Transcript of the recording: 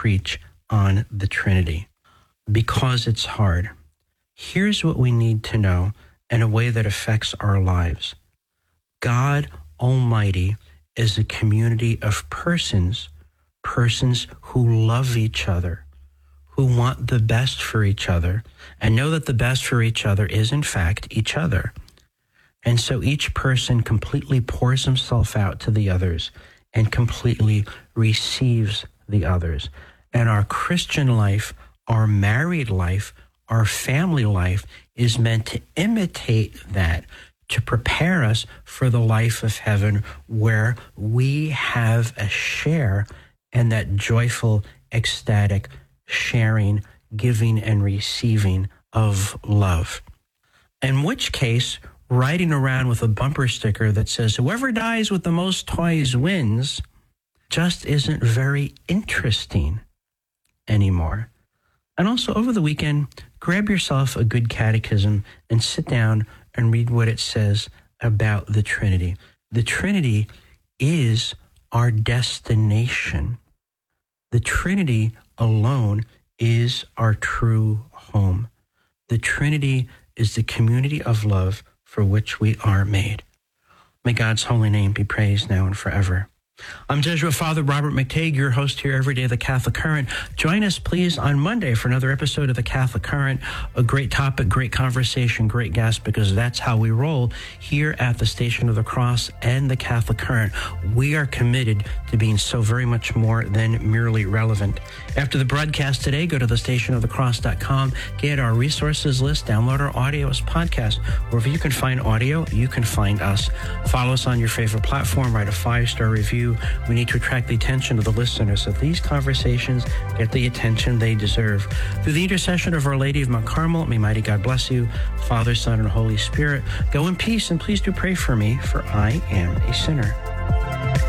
preach on the Trinity because it's hard. Here's what we need to know in a way that affects our lives. God Almighty is a community of persons who love each other, who want the best for each other, and know that the best for each other is, in fact, each other. And so each person completely pours himself out to the others and completely receives the others. And our Christian life, our married life, our family life is meant to imitate that, to prepare us for the life of heaven where we have a share in that joyful, ecstatic sharing, giving, and receiving of love. In which case, riding around with a bumper sticker that says, whoever dies with the most toys wins, just isn't very interesting anymore. And also over the weekend, grab yourself a good catechism and sit down and read what it says about the Trinity. The Trinity is our destination. The Trinity alone is our true home. The Trinity is the community of love for which we are made. May God's holy name be praised now and forever. I'm Jesuit Father Robert McTague, your host here every day of The Catholic Current. Join us, please, on Monday for another episode of The Catholic Current. A great topic, great conversation, great guest, because that's how we roll here at the Station of the Cross and The Catholic Current. We are committed to being so very much more than merely relevant. After the broadcast today, go to thestationofthecross.com, get our resources list, download our audio as podcast. Wherever you can find audio, you can find us. Follow us on your favorite platform, write a 5-star review. We need to attract the attention of the listeners so these conversations get the attention they deserve. Through the intercession of Our Lady of Mount Carmel, may mighty God bless you, Father, Son, and Holy Spirit. Go in peace, and please do pray for me, for I am a sinner.